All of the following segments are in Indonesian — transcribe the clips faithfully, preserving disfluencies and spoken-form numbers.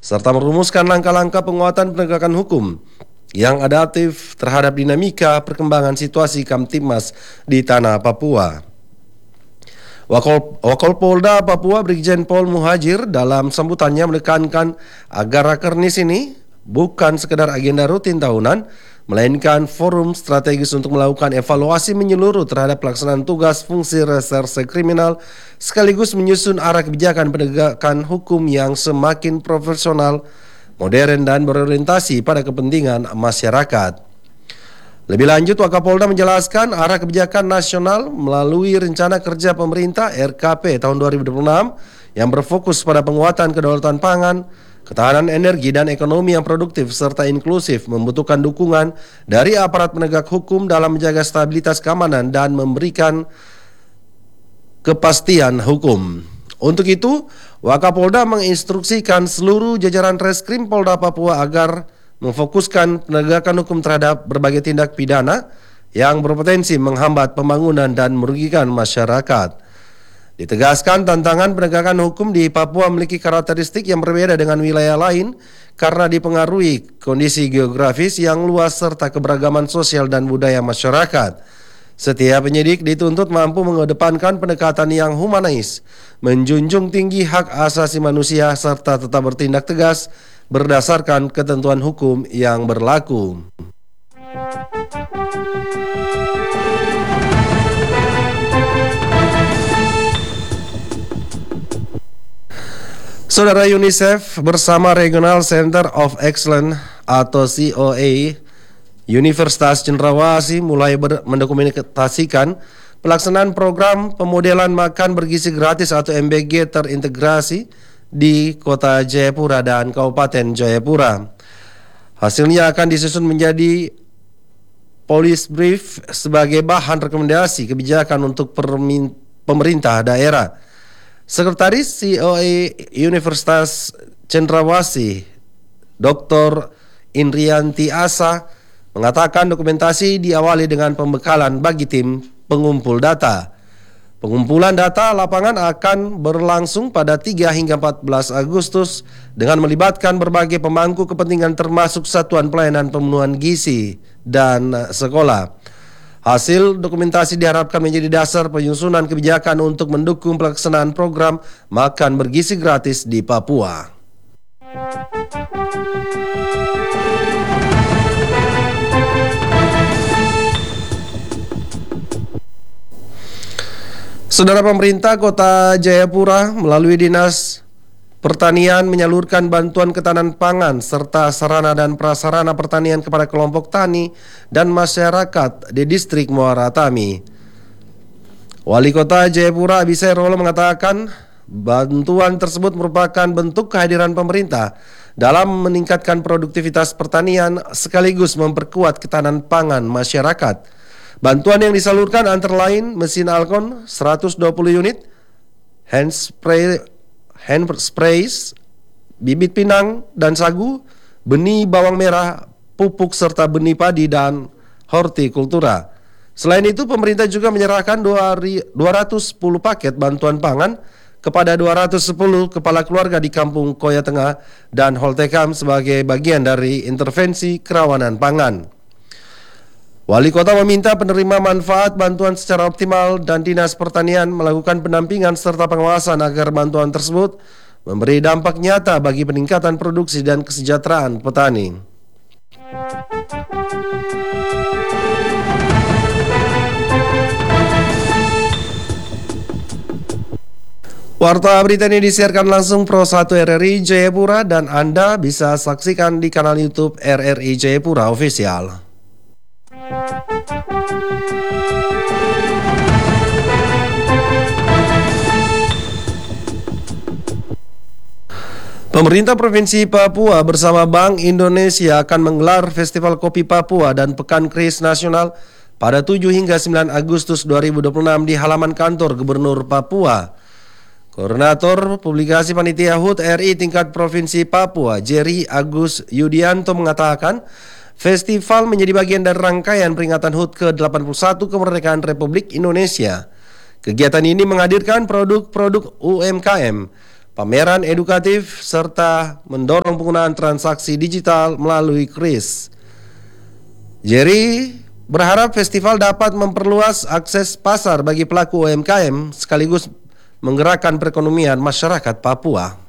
serta merumuskan langkah-langkah penguatan penegakan hukum yang adaptif terhadap dinamika perkembangan situasi Kamtibmas di tanah Papua. Wakol, Wakolpolda Papua Brigjen Pol Muhajir dalam sambutannya menekankan agar Rakernis ini bukan sekedar agenda rutin tahunan, melainkan forum strategis untuk melakukan evaluasi menyeluruh terhadap pelaksanaan tugas fungsi reserse kriminal, sekaligus menyusun arah kebijakan penegakan hukum yang semakin profesional, modern, dan berorientasi pada kepentingan masyarakat. Lebih lanjut, Wakapolda menjelaskan arah kebijakan nasional melalui Rencana Kerja Pemerintah R K P tahun dua ribu dua puluh enam yang berfokus pada penguatan kedaulatan pangan, ketahanan energi, dan ekonomi yang produktif serta inklusif, membutuhkan dukungan dari aparat penegak hukum dalam menjaga stabilitas keamanan dan memberikan kepastian hukum. Untuk itu, Wakapolda menginstruksikan seluruh jajaran Reskrim Polda Papua agar memfokuskan penegakan hukum terhadap berbagai tindak pidana yang berpotensi menghambat pembangunan dan merugikan masyarakat. Ditegaskan tantangan penegakan hukum di Papua memiliki karakteristik yang berbeda dengan wilayah lain karena dipengaruhi kondisi geografis yang luas serta keberagaman sosial dan budaya masyarakat. Setiap penyidik dituntut mampu mengedepankan pendekatan yang humanis, menjunjung tinggi hak asasi manusia serta tetap bertindak tegas berdasarkan ketentuan hukum yang berlaku. Saudara, UNICEF bersama Regional Center of Excellence atau C O A Universitas Cendrawasih mulai mendokumentasikan pelaksanaan program pemodelan makan bergizi gratis atau M B G terintegrasi di Kota Jayapura dan Kabupaten Jayapura. Hasilnya akan disusun menjadi policy brief sebagai bahan rekomendasi kebijakan untuk pemerintah daerah. Sekretaris C O A Universitas Cendrawasih, Doktor Indrianti Asa, mengatakan dokumentasi diawali dengan pembekalan bagi tim pengumpul data. Pengumpulan data lapangan akan berlangsung pada tiga hingga empat belas Agustus dengan melibatkan berbagai pemangku kepentingan termasuk Satuan Pelayanan Pemenuhan Gizi dan sekolah. Hasil dokumentasi diharapkan menjadi dasar penyusunan kebijakan untuk mendukung pelaksanaan program makan bergizi gratis di Papua. Saudara, pemerintah Kota Jayapura melalui Dinas Pertanian menyalurkan bantuan ketahanan pangan serta sarana dan prasarana pertanian kepada kelompok tani dan masyarakat di distrik Muara Tami. Wali Kota Jayapura Abisai Rolo mengatakan bantuan tersebut merupakan bentuk kehadiran pemerintah dalam meningkatkan produktivitas pertanian sekaligus memperkuat ketahanan pangan masyarakat. Bantuan yang disalurkan antara lain mesin Alkon seratus dua puluh unit, hand spray, hand sprays, bibit pinang dan sagu, benih bawang merah, pupuk serta benih padi dan hortikultura. Selain itu, pemerintah juga menyerahkan dua ratus sepuluh paket bantuan pangan kepada dua ratus sepuluh kepala keluarga di Kampung Koya Tengah dan Holtekam sebagai bagian dari intervensi kerawanan pangan. Wali Kota meminta penerima manfaat bantuan secara optimal dan Dinas Pertanian melakukan pendampingan serta pengawasan agar bantuan tersebut memberi dampak nyata bagi peningkatan produksi dan kesejahteraan petani. Warta berita ini disiarkan langsung Pro satu R R I Jayapura dan Anda bisa saksikan di kanal YouTube R R I Jayapura Official. Pemerintah Provinsi Papua bersama Bank Indonesia akan menggelar Festival Kopi Papua dan Pekan Keris Nasional pada tujuh hingga sembilan Agustus dua ribu dua puluh enam di halaman kantor Gubernur Papua. Koordinator Publikasi Panitia H U T R I tingkat Provinsi Papua, Jerry Agus Yudianto mengatakan, festival menjadi bagian dari rangkaian peringatan H U T ke delapan puluh satu kemerdekaan Republik Indonesia. Kegiatan ini menghadirkan produk-produk U M K M, pameran edukatif, serta mendorong penggunaan transaksi digital melalui kris. Jerry berharap festival dapat memperluas akses pasar bagi pelaku U M K M sekaligus menggerakkan perekonomian masyarakat Papua.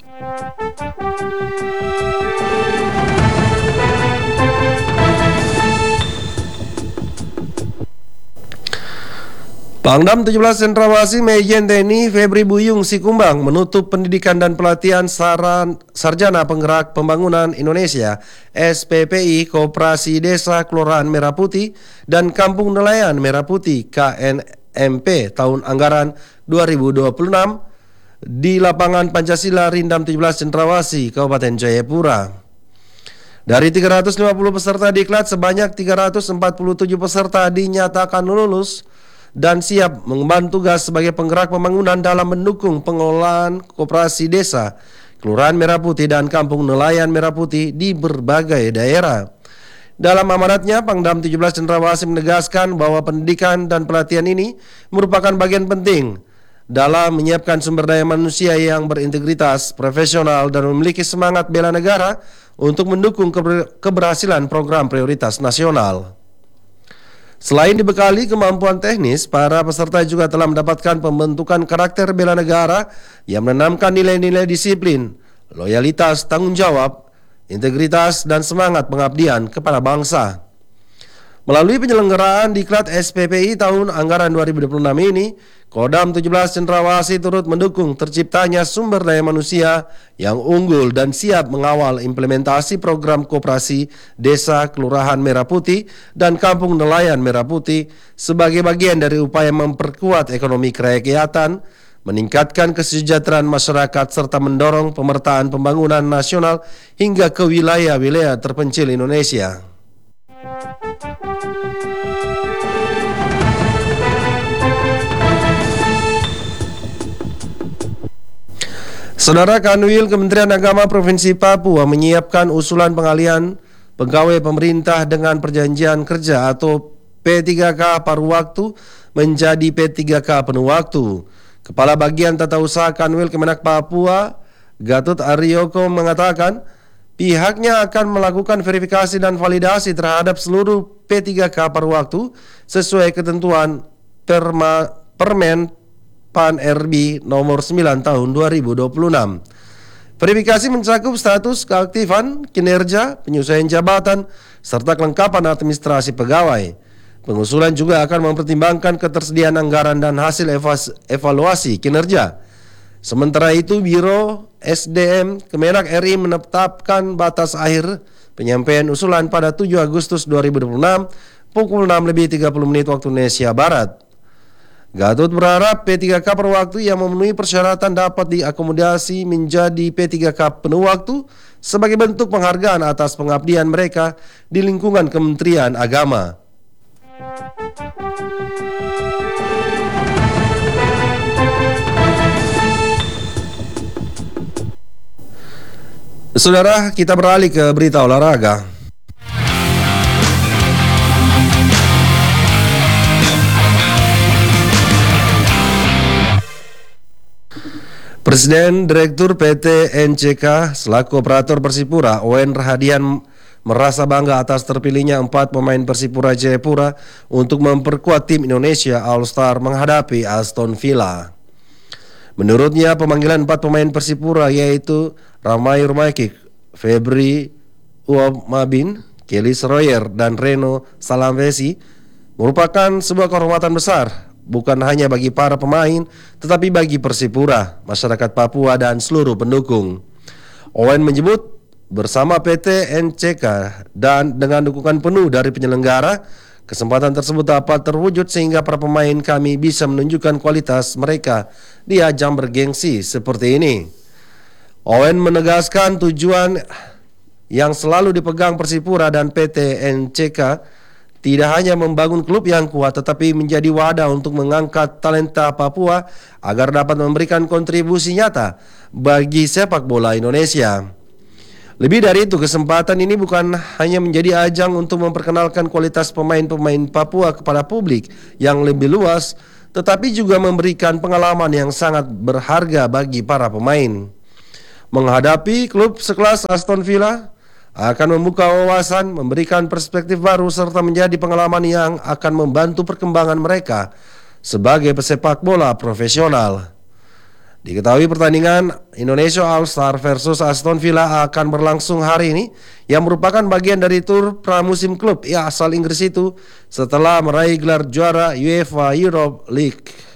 Pangdam tujuh belas Cendrawasih Majen T N I Febri Buyung Sikumbang menutup pendidikan dan pelatihan saran, Sarjana Penggerak Pembangunan Indonesia S P P I Koperasi Desa Kelurahan Merah Putih dan Kampung Nelayan Merah Putih K N M P tahun anggaran dua ribu dua puluh enam di lapangan Pancasila Rindam tujuh belas Cendrawasih, Kabupaten Jayapura. Dari tiga ratus lima puluh peserta diklat, sebanyak tiga ratus empat puluh tujuh peserta dinyatakan lulus dan siap mengemban tugas sebagai penggerak pembangunan dalam mendukung pengelolaan koperasi desa, Kelurahan Merah Putih dan Kampung Nelayan Merah Putih di berbagai daerah. Dalam amanatnya, Pangdam tujuh belas Cendrawasih menegaskan bahwa pendidikan dan pelatihan ini merupakan bagian penting dalam menyiapkan sumber daya manusia yang berintegritas, profesional, dan memiliki semangat bela negara untuk mendukung keber- keberhasilan program prioritas nasional. Selain dibekali kemampuan teknis, para peserta juga telah mendapatkan pembentukan karakter bela negara yang menanamkan nilai-nilai disiplin, loyalitas, tanggung jawab, integritas, dan semangat pengabdian kepada bangsa. Melalui penyelenggaraan diklat S P P I tahun anggaran dua ribu dua puluh enam ini, Kodam tujuh belas Cendrawasih turut mendukung terciptanya sumber daya manusia yang unggul dan siap mengawal implementasi program koperasi Desa Kelurahan Merah Putih dan Kampung Nelayan Merah Putih sebagai bagian dari upaya memperkuat ekonomi kerakyatan, meningkatkan kesejahteraan masyarakat, serta mendorong pemertaan pembangunan nasional hingga ke wilayah-wilayah terpencil Indonesia. Saudara, Kanwil Kementerian Agama Provinsi Papua menyiapkan usulan pengalihan pegawai pemerintah dengan perjanjian kerja atau P tiga K paruh waktu menjadi P tiga K penuh waktu. Kepala Bagian Tata Usaha Kanwil Kemenak Papua, Gatot Aryoko, mengatakan pihaknya akan melakukan verifikasi dan validasi terhadap seluruh P tiga K paruh waktu sesuai ketentuan Perma, Permen Pan R B nomor sembilan tahun dua ribu dua puluh enam. Verifikasi mencakup status keaktifan, kinerja, penyesuaian jabatan, serta kelengkapan administrasi pegawai. Pengusulan juga akan mempertimbangkan ketersediaan anggaran dan hasil evaluasi kinerja. Sementara itu, Biro S D M Kemenak R I menetapkan batas akhir penyampaian usulan pada tujuh Agustus dua ribu dua puluh enam pukul enam lebih tiga puluh menit waktu Indonesia Barat. Gatot berharap P tiga K per waktu yang memenuhi persyaratan dapat diakomodasi menjadi P tiga K penuh waktu sebagai bentuk penghargaan atas pengabdian mereka di lingkungan Kementerian Agama. Saudara, kita beralih ke berita olahraga. Presiden Direktur P T N C K selaku operator Persipura, Owen Rahadian, merasa bangga atas terpilihnya empat pemain Persipura Jayapura untuk memperkuat tim Indonesia All-Star menghadapi Aston Villa. Menurutnya, pemanggilan empat pemain Persipura yaitu Ramai Rumaikik, Febri Uwamabin, Kelly Sroyer, dan Reno Salamvesi merupakan sebuah kehormatan besar, bukan hanya bagi para pemain, tetapi bagi Persipura, masyarakat Papua, dan seluruh pendukung. Owen menyebut bersama P T N C K dan dengan dukungan penuh dari penyelenggara, kesempatan tersebut dapat terwujud sehingga para pemain kami bisa menunjukkan kualitas mereka di ajang bergengsi seperti ini. Owen menegaskan tujuan yang selalu dipegang Persipura dan P T N C K tidak hanya membangun klub yang kuat, tetapi menjadi wadah untuk mengangkat talenta Papua agar dapat memberikan kontribusi nyata bagi sepak bola Indonesia. Lebih dari itu, kesempatan ini bukan hanya menjadi ajang untuk memperkenalkan kualitas pemain-pemain Papua kepada publik yang lebih luas, tetapi juga memberikan pengalaman yang sangat berharga bagi para pemain. Menghadapi klub sekelas Aston Villa akan membuka wawasan, memberikan perspektif baru, serta menjadi pengalaman yang akan membantu perkembangan mereka sebagai pesepak bola profesional. Diketahui pertandingan Indonesia All-Star versus Aston Villa akan berlangsung hari ini, yang merupakan bagian dari tur pramusim klub ya asal Inggris itu setelah meraih gelar juara UEFA Europe League.